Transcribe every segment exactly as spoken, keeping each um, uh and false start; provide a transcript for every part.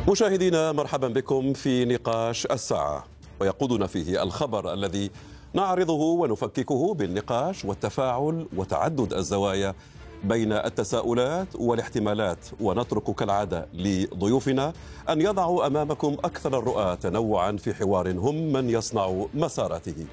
مشاهدينا مرحبا بكم في نقاش الساعة، ويقودنا فيه الخبر الذي نعرضه ونفككه بالنقاش والتفاعل وتعدد الزوايا بين التساؤلات والاحتمالات، ونترك كالعادة لضيوفنا أن يضعوا أمامكم أكثر الرؤى تنوعا في حوار هم من يصنع مساراته.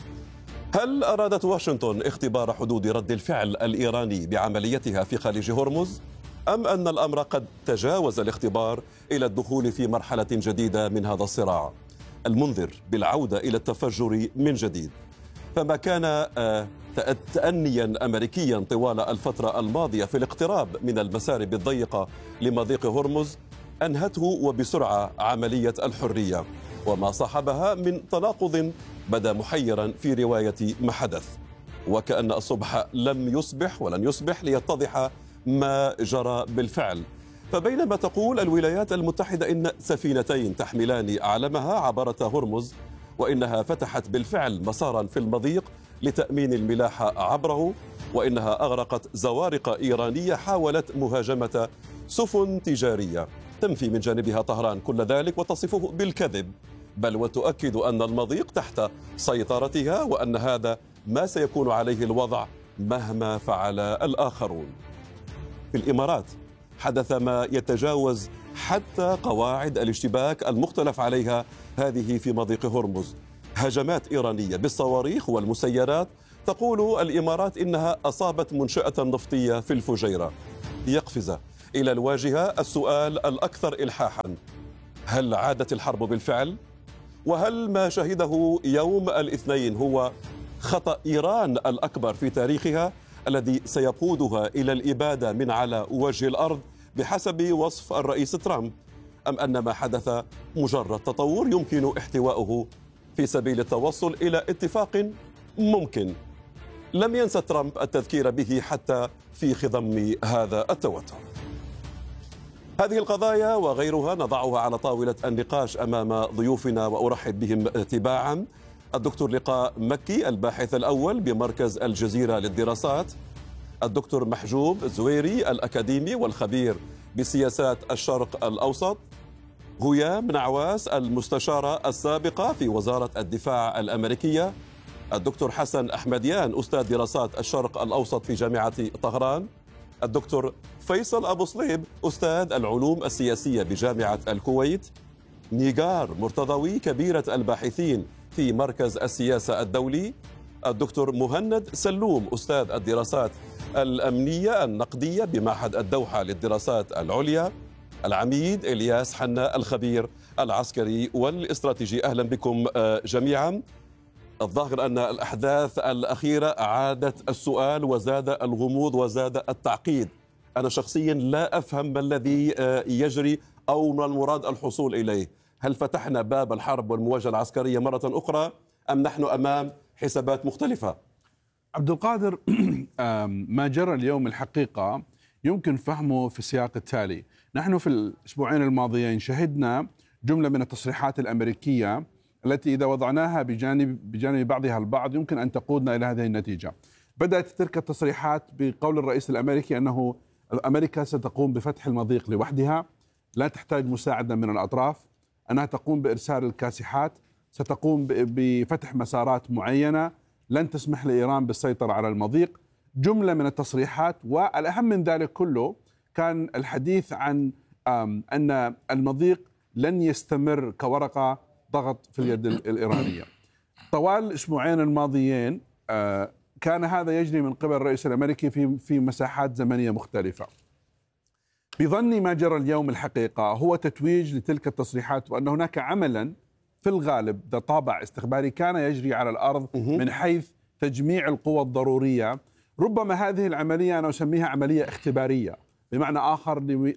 هل أرادت واشنطن اختبار حدود رد الفعل الإيراني بعمليتها في خليج هرمز؟ أم أن الأمر قد تجاوز الاختبار إلى الدخول في مرحلة جديدة من هذا الصراع المنذر بالعودة إلى التفجر من جديد؟ فما كان تأنيا أمريكيا طوال الفترة الماضية في الاقتراب من المسارب الضيقة لمضيق هرمز أنهته وبسرعة عملية الحرية، وما صاحبها من تناقض بدا محيرا في رواية ما حدث، وكأن الصبح لم يصبح ولن يصبح ليتضح ما جرى بالفعل. فبينما تقول الولايات المتحدة إن سفينتين تحملان علمها عبرتا هرمز، وإنها فتحت بالفعل مسارا في المضيق لتأمين الملاحة عبره، وإنها أغرقت زوارق إيرانية حاولت مهاجمة سفن تجارية، تنفي من جانبها طهران كل ذلك وتصفه بالكذب، بل وتؤكد أن المضيق تحت سيطرتها، وأن هذا ما سيكون عليه الوضع مهما فعل الآخرون. في الإمارات حدث ما يتجاوز حتى قواعد الاشتباك المختلف عليها هذه في مضيق هرمز، هجمات إيرانية بالصواريخ والمسيرات. تقول الإمارات إنها أصابت منشأة نفطية في الفجيرة. يقفز إلى الواجهة السؤال الأكثر إلحاحا: هل عادت الحرب بالفعل؟ وهل ما شهده يوم الاثنين هو خطأ إيران الأكبر في تاريخها الذي سيقودها إلى الإبادة من على وجه الأرض بحسب وصف الرئيس ترامب؟ أم أن ما حدث مجرد تطور يمكن احتواؤه في سبيل التوصل إلى اتفاق ممكن لم ينسى ترامب التذكير به حتى في خضم هذا التوتر؟ هذه القضايا وغيرها نضعها على طاولة النقاش أمام ضيوفنا، وأرحب بهم تباعا: الدكتور لقاء مكي الباحث الأول بمركز الجزيرة للدراسات، الدكتور محجوب زويري الأكاديمي والخبير بسياسات الشرق الأوسط، هيام نعواس المستشارة السابقة في وزارة الدفاع الأمريكية، الدكتور حسن أحمديان أستاذ دراسات الشرق الأوسط في جامعة طهران، الدكتور فيصل أبو صليب أستاذ العلوم السياسية بجامعة الكويت، نيغار مرتضوي كبيرة الباحثين في مركز السياسة الدولي، الدكتور مهند سلوم أستاذ الدراسات الأمنية النقدية بمعهد الدوحة للدراسات العليا، العميد إلياس حنا الخبير العسكري والاستراتيجي. أهلا بكم جميعا. الظاهر أن الأحداث الأخيرة أعادت السؤال وزاد الغموض وزاد التعقيد. أنا شخصيا لا أفهم ما الذي يجري أو ما المراد الحصول إليه. هل فتحنا باب الحرب والمواجهة العسكرية مرة أخرى أم نحن أمام حسابات مختلفة؟ عبد القادر، ما جرى اليوم الحقيقة يمكن فهمه في السياق التالي. نحن في الأسبوعين الماضيين شهدنا جملة من التصريحات الأمريكية التي إذا وضعناها بجانب بجانب بعضها البعض يمكن أن تقودنا إلى هذه النتيجة. بدأت تلك التصريحات بقول الرئيس الأمريكي أنه أمريكا ستقوم بفتح المضيق لوحدها، لا تحتاج مساعدة من الأطراف، أنها تقوم بإرسال الكاسحات، ستقوم بفتح مسارات معينة، لن تسمح لإيران بالسيطرة على المضيق. جملة من التصريحات، والأهم من ذلك كله كان الحديث عن أن المضيق لن يستمر كورقة ضغط في اليد الإيرانية. طوال الأسبوعين الماضيين كان هذا يجري من قبل الرئيس الأمريكي في في مساحات زمنية مختلفة. بظني ما جرى اليوم الحقيقة هو تتويج لتلك التصريحات، وأن هناك عملا في الغالب ذا طابع استخباري كان يجري على الأرض من حيث تجميع القوى الضرورية. ربما هذه العملية أنا أسميها عملية اختبارية، بمعنى آخر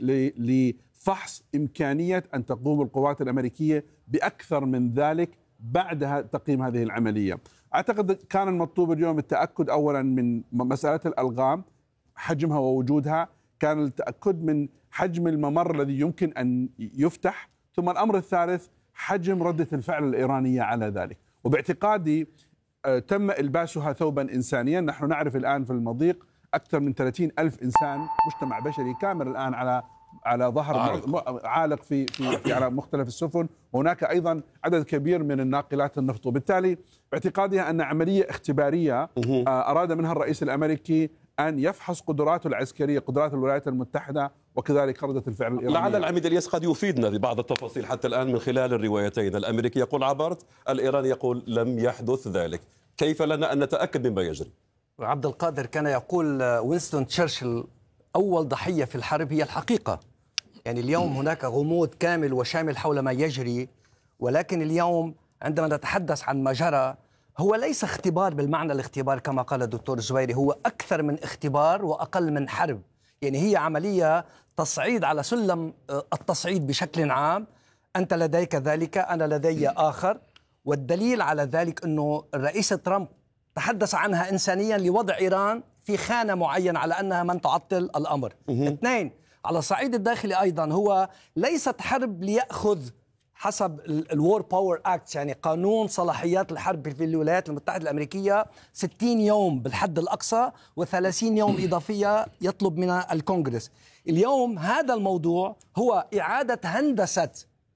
لفحص إمكانية أن تقوم القوات الأمريكية بأكثر من ذلك بعد تقييم هذه العملية. أعتقد كان المطلوب اليوم التأكد أولا من مسألة الألغام، حجمها ووجودها، كان التأكد من حجم الممر الذي يمكن أن يفتح، ثم الأمر الثالث حجم ردة الفعل الإيرانية على ذلك. وباعتقادي تم إلباسها ثوبا إنسانيا. نحن نعرف الآن في المضيق أكثر من ثلاثين ألف إنسان، مجتمع بشري كامل الآن على على ظهر عالق, عالق في, في, في على مختلف السفن، وهناك أيضا عدد كبير من الناقلات النفط. وبالتالي باعتقادها أن عملية اختبارية أراد منها الرئيس الأمريكي أن يفحص قدراته العسكرية، قدرات الولايات المتحدة وكذلك ردة الفعل الإيرانية. لعل العميد الياس قد يفيدنا ببعض التفاصيل حتى الآن من خلال الروايتين، الأمريكي يقول عبرت، الإيراني يقول لم يحدث ذلك. كيف لنا أن نتأكد مما يجري؟ عبد القادر، كان يقول وينستون تشرشل أول ضحية في الحرب هي الحقيقة. يعني اليوم هناك غموض كامل وشامل حول ما يجري، ولكن اليوم عندما نتحدث عن ما جرى هو ليس اختبار بالمعنى الاختبار كما قال الدكتور الزويري، هو أكثر من اختبار وأقل من حرب. يعني هي عملية تصعيد على سلم التصعيد بشكل عام، أنت لديك ذلك، أنا لدي آخر. والدليل على ذلك أنه الرئيس ترامب تحدث عنها إنسانيا لوضع إيران في خانة معينة على أنها من تعطل الأمر. اثنين، على الصعيد الداخلي أيضا هو ليست حرب ليأخذ حسب الوور باور اكت، يعني قانون صلاحيات الحرب في الولايات المتحدة الأمريكية، ستين يوم بالحد الأقصى وثلاثين يوم إضافية يطلب من الكونغرس. اليوم هذا الموضوع هو إعادة هندسة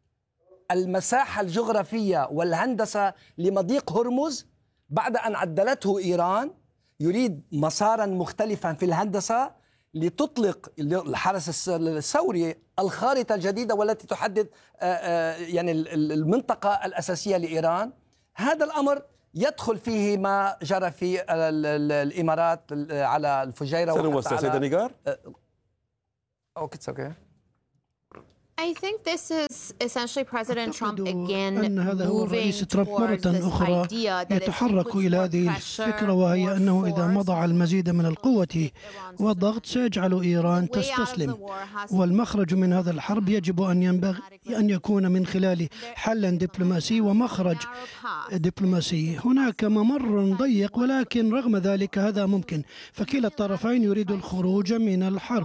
المساحة الجغرافية والهندسة لمضيق هرمز بعد أن عدلته إيران. يريد مسارا مختلفا في الهندسة لتطلق الحرس الثوري الخارطة الجديدة والتي تحدد يعني المنطقة الأساسية لإيران. هذا الأمر يدخل فيه ما جرى في الإمارات على الفجيرة. سنوسع سيدة نيغار. أوكي. I think this is essentially President Trump again أن هذا هو الرئيس ترامب مرة أخرى يتحرك إلى هذه الفكرة، وهي أنه إذا مضى المزيد من القوة والضغط سيجعل إيران تستسلم، والمخرج من هذا الحرب يجب أن ينبغي أن يكون من خلال حل دبلوماسي ومخرج دبلوماسي. هناك ممر ضيق، ولكن رغم ذلك هذا ممكن، فكلا الطرفين يريد الخروج من الحرب،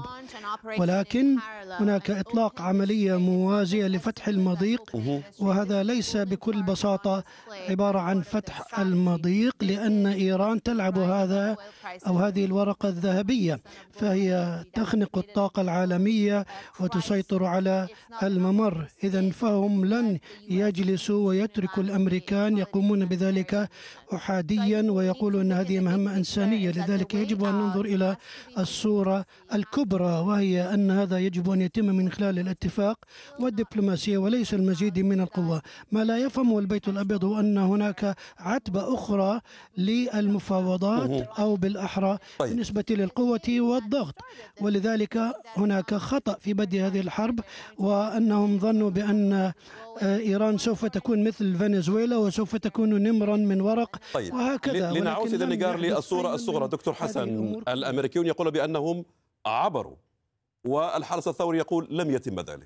ولكن هناك إطلاق عملية موازية لفتح المضيق، وهذا ليس بكل بساطة عبارة عن فتح المضيق، لأن إيران تلعب هذا أو هذه الورقة الذهبية، فهي تخنق الطاقة العالمية وتسيطر على الممر. إذن فهم لن يجلسوا ويتركوا الأمريكان يقومون بذلك أحاديا ويقولوا أن هذه مهمة إنسانية. لذلك يجب أن ننظر إلى الصورة الكبرى، وهي أن هذا يجب أن يتم من خلال الاتفاق والدبلوماسية وليس المزيد من القوة. ما لا يفهمه البيت الأبيض هو أن هناك عتبة أخرى للمفاوضات أو بالأحرى بالنسبة للقوة والضغط، ولذلك هناك خطأ في بدء هذه الحرب، وأنهم ظنوا بأن إيران سوف تكون مثل فنزويلا وسوف تكون نمرا من ورق. طيب. وهكذا. لنعود سيدة نيغار للصورة الصغرى. دكتور حسن، الأمريكيون يقول بأنهم عبروا والحرس الثوري يقول لم يتم ذلك.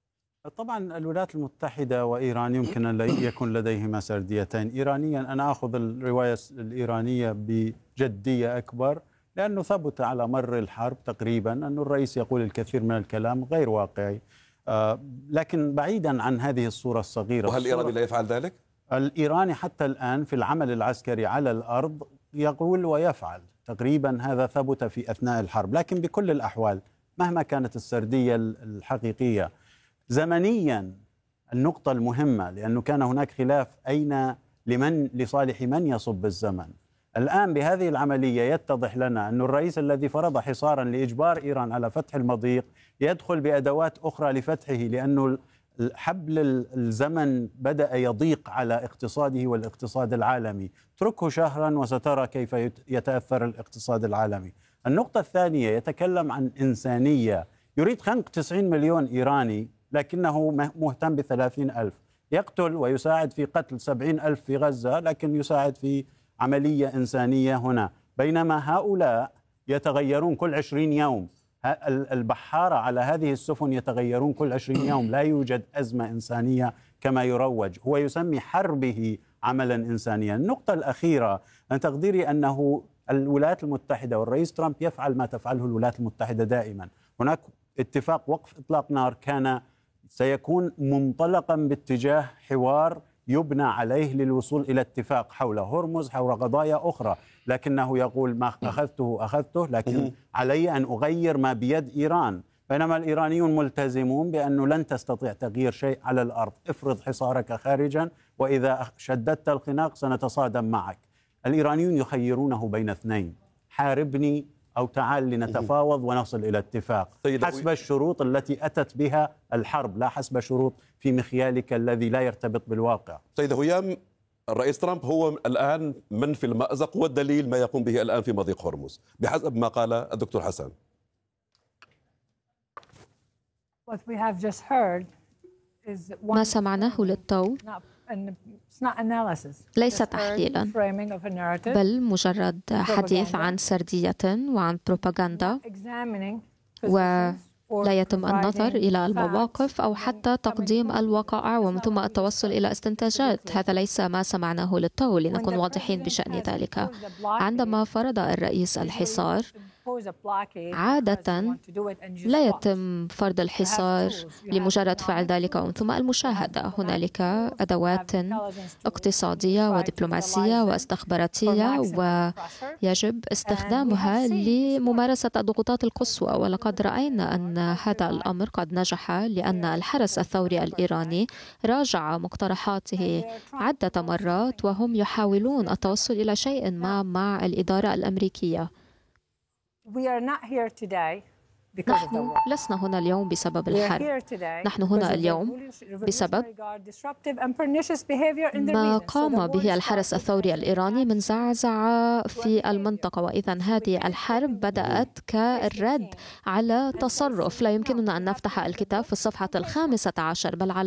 طبعا الولايات المتحدة وإيران يمكن أن يكون لديهما سرديتين. إيرانيا أنا أخذ الرواية الإيرانية بجدية أكبر، لأنه ثبت على مر الحرب تقريبا أن الرئيس يقول الكثير من الكلام غير واقعي، آه لكن بعيدا عن هذه الصورة الصغيرة. وهل الإيراني لا يفعل ذلك؟ الإيراني حتى الآن في العمل العسكري على الأرض يقول ويفعل تقريبا، هذا ثبت في أثناء الحرب. لكن بكل الأحوال مهما كانت السردية الحقيقية زمنيا، النقطة المهمة لأنه كان هناك خلاف أين لمن لصالح من يصب الزمن. الآن بهذه العملية يتضح لنا أن الرئيس الذي فرض حصارا لإجبار إيران على فتح المضيق يدخل بأدوات أخرى لفتحه، لأنه حبل الزمن بدأ يضيق على اقتصاده والاقتصاد العالمي. اتركه شهرا وسترى كيف يتأثر الاقتصاد العالمي. النقطة الثانية يتكلم عن إنسانية، يريد خنق تسعين مليون إيراني لكنه مهتم بثلاثين ألف، يقتل ويساعد في قتل سبعين ألف في غزة لكن يساعد في عملية إنسانية هنا، بينما هؤلاء يتغيرون كل عشرين يوم. البحارة على هذه السفن يتغيرون كل عشرين يوم. لا يوجد أزمة إنسانية كما يروج، هو يسمي حربه عملا إنسانيا. النقطة الأخيرة أن تقديري أنه الولايات المتحدة والرئيس ترامب يفعل ما تفعله الولايات المتحدة دائما. هناك اتفاق وقف إطلاق نار كان سيكون منطلقا باتجاه حوار يبنى عليه للوصول إلى اتفاق حول هرمز، حول قضايا أخرى، لكنه يقول ما أخذته أخذته، لكن علي أن أغير ما بيد إيران. بينما الإيرانيون ملتزمون بأنه لن تستطيع تغيير شيء على الأرض. افرض حصارك خارجا وإذا شددت الخناق سنتصادم معك. الإيرانيون يخيرونه بين اثنين: حاربني أو تعال لنتفاوض ونصل إلى اتفاق حسب الشروط التي أتت بها الحرب، لا حسب شروط في مخيالك الذي لا يرتبط بالواقع. سيدة هيام، الرئيس ترامب هو الآن من في المأزق، والدليل ما يقوم به الآن في مضيق هرمز بحسب ما قال الدكتور حسن. ما سمعناه للتو ليس تحليلا، بل مجرد حديث عن سردية وعن بروباغندا، ولا يتم النظر إلى المواقف أو حتى تقديم الوقائع ومن ثم التوصل إلى استنتاجات. هذا ليس ما سمعناه للتو، لنكون واضحين بشأن ذلك. عندما فرض الرئيس الحصار، عادة لا يتم فرض الحصار لمجرد فعل ذلك ومن ثم المشاهدة. هنالك أدوات اقتصادية ودبلوماسية واستخباراتية ويجب استخدامها لممارسة الضغوطات القصوى، ولقد رأينا أن هذا الأمر قد نجح، لأن الحرس الثوري الإيراني راجع مقترحاته عدة مرات وهم يحاولون التوصل إلى شيء ما مع الإدارة الأمريكية. نحن لسنا هنا اليوم بسبب الحرب، نحن هنا اليوم بسبب ما قام به الحرس الثوري الإيراني من زعزعة في المنطقة. وإذا هذه الحرب بدأت كالرد على تصرف. لا يمكننا أن نفتح الكتاب في الصفحة الخامسة عشر بل على